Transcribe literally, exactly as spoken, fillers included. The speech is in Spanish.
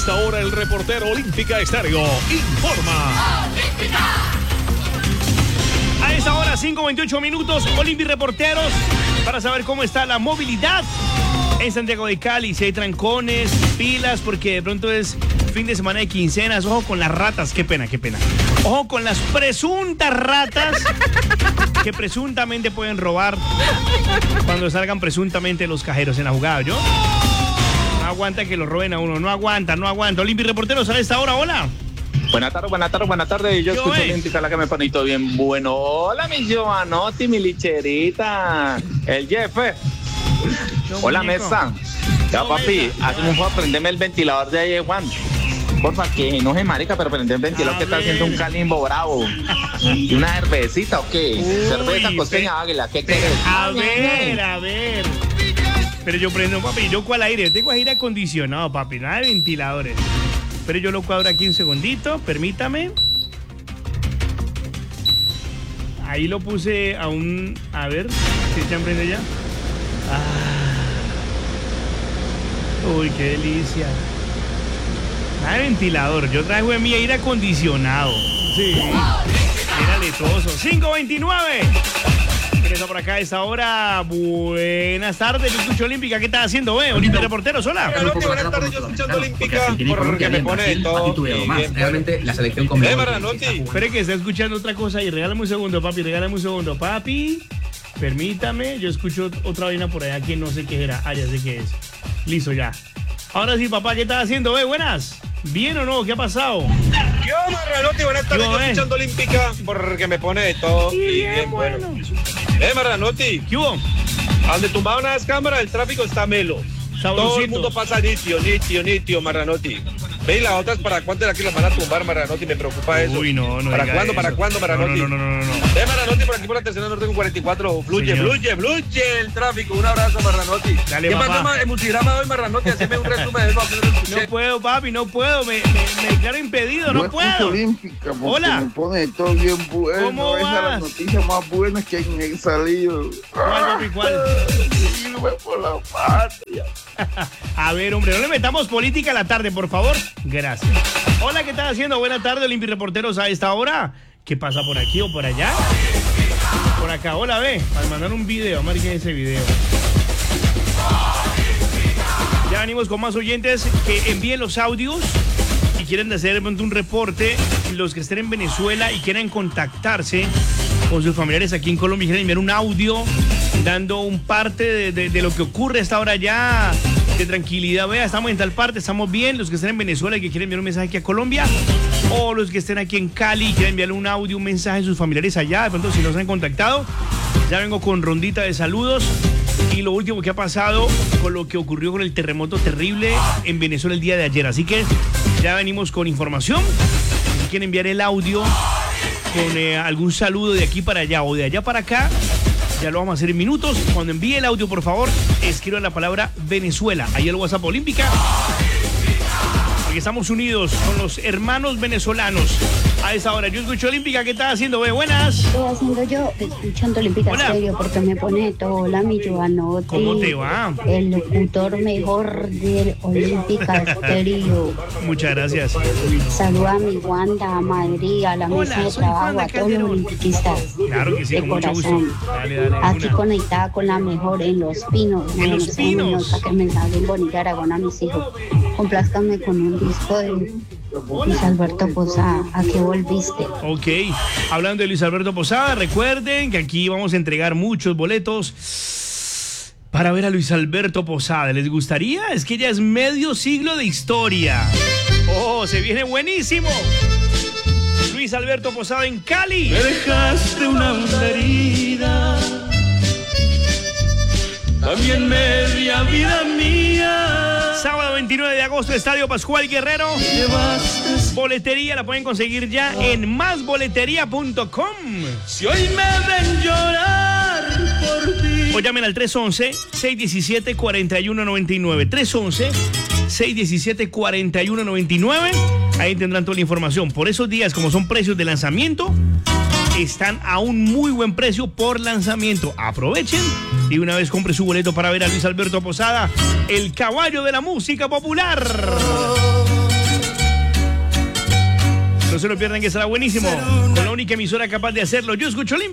esta hora el reportero Olímpica Estéreo informa. A esta hora, cinco veintiocho minutos, Olympic Reporteros, para saber cómo está la movilidad en Santiago de Cali. Si hay trancones, pilas, porque de pronto es fin de semana de quincenas. Ojo con las ratas, qué pena, qué pena. Ojo con las presuntas ratas que presuntamente pueden robar cuando salgan presuntamente los cajeros en la jugada, ¿yo? No aguanta que lo roben a uno, no aguanta, no aguanta. Olympic Reporteros, a esta hora, hola. Buenas tardes, buenas tardes, buenas tardes. Yo escucho Olímpica, la que me pone todo bien bueno. Hola, mi Giovanotti, mi licherita. El jefe. No, hola, muñeco. mesa. Ya, no, papi, hazme un favor, prendeme el ventilador de ahí, Juan. Porfa, que no se marica, pero prende el ventilador, a que ver. Está haciendo un calimbo bravo. ¿Y una cervecita o qué? Uy, cerveza costeña águila, ¿qué quieres? A ver, a ver. Pero yo prendo, papi, yo cuál aire. Tengo aire acondicionado, papi, nada de ventiladores. Pero yo lo cuadro aquí un segundito, permítame. Ahí lo puse a un... A ver, si se prende ya. Ah. Uy, qué delicia. Nada de ventilador, yo traigo en mi aire acondicionado. Sí, era letoso. cinco veintinueve. Regresa por acá a esta hora. Buenas tardes, yo escucho Olímpica. ¿Qué estás haciendo, eh? Olímpica Reporteros, hola. Buenas tardes, yo escuchando Olímpica. Porque me pone de todo. Realmente la selección con... Eh, Marranotti. Espere que está escuchando otra cosa y regálame un segundo, papi, regálame un segundo. Papi, permítame, yo escucho otra vaina por allá que no sé qué era. Ah, ya sé qué es. Listo, ya. Ahora sí, papá, ¿qué estás haciendo, eh? Buenas. ¿Bien o no? ¿Qué ha pasado? Yo, Marranotti, buenas tardes, yo escuchando Olímpica. Porque me pone de todo. Y bien, bien bueno. bueno. Eh, Marranotti. ¿Qué hubo? A donde tumbaron las cámaras, el tráfico está melo. Sabrosito. Todo el mundo pasa nitio, nitio, nitio, Marranotti. Ve, y las otras, ¿para cuándo era que las van a tumbar, Marranotti? Me preocupa eso. Uy, no, no. ¿Para cuándo, eso. para cuándo, Marranotti? No, no, no, no, no. no. Eh, Marranotti, por aquí por la tercera norte con cuarenta y cuatro. Fluye, Señor. fluye, fluye el tráfico. Un abrazo, Marranotti. Dale, ¿Qué papá. pasa en Multigrama hoy, Marranotti? Haceme un resumen de eso. No puedo, papi, no puedo. Me, me, me declaro impedido, no, no puedo. Olímpica porque Hola. Me pone todo bien bueno. ¿Cómo Esa es la vas? noticia más buena que han salido. ¿Cuál, papi, cuál? Sirve por la patria. A ver, hombre, no le metamos política a la tarde, por favor. Gracias. Hola, ¿qué estás haciendo? Buenas tardes, Olympic Reporteros a esta hora. ¿Qué pasa por aquí o por allá? Por acá, hola, ve. Para mandar un video, marquen ese video. Ya venimos con más oyentes que envíen los audios y quieren hacer un reporte. Los que estén en Venezuela y quieran contactarse con sus familiares aquí en Colombia y quieren enviar un audio dando un parte de, de, de lo que ocurre a esta hora ya de tranquilidad. Vea, estamos en tal parte, estamos bien. Los que estén en Venezuela y que quieren enviar un mensaje aquí a Colombia, o los que estén aquí en Cali y quieren enviarle un audio, un mensaje a sus familiares allá. De pronto, si nos han contactado, ya vengo con rondita de saludos. Y lo último que ha pasado con lo que ocurrió con el terremoto terrible en Venezuela el día de ayer. Así que ya venimos con información. Si quieren enviar el audio con eh, algún saludo de aquí para allá o de allá para acá, ya lo vamos a hacer en minutos. Cuando envíe el audio, por favor, escriban la palabra Venezuela. Ahí el WhatsApp Olímpica. Porque estamos unidos con los hermanos venezolanos. A esa hora, yo escucho Olímpica. ¿Qué estás haciendo, ve? Buenas. Estoy haciendo yo, escuchando Olímpica Hola. Serio, porque me pone todo. Hola, mi Giovanotti. ¿Cómo te va? El locutor mejor del Olímpica Estéreo. Muchas gracias. Saluda a mi Wanda, a Madrid, a la Hola, mesa de soy trabajo, Wanda a todos los Calderón. olimpiquistas. Claro que sí, de con mucho gusto. corazón. Dale, dale. Aquí una. conectada con la mejor en Los Pinos. En Los Pinos. Para que me salgan bonita Aragón a mis hijos. Complázcanme con un disco de Luis Alberto Posada. ¿A qué volviste? Ok, hablando de Luis Alberto Posada, recuerden que aquí vamos a entregar muchos boletos para ver a Luis Alberto Posada. ¿Les gustaría? Es que ya es medio siglo de historia. Oh, se viene buenísimo. Luis Alberto Posada en Cali. Me dejaste una herida, también media vida mía. Sábado veintinueve de agosto, Estadio Pascual Guerrero. Boletería la pueden conseguir ya en más boletería punto com. Si hoy me ven llorar por ti. O llamen al tres once, seis diecisiete, cuarenta y uno noventa y nueve. tres once, seis diecisiete, cuarenta y uno noventa y nueve. Ahí tendrán toda la información. Por esos días, como son precios de lanzamiento, están a un muy buen precio por lanzamiento. Aprovechen y una vez compre su boleto para ver a Luis Alberto Posada, el caballo de la música popular. No se lo pierdan, que será buenísimo. Con la única emisora capaz de hacerlo. Yo escucho Olímpica.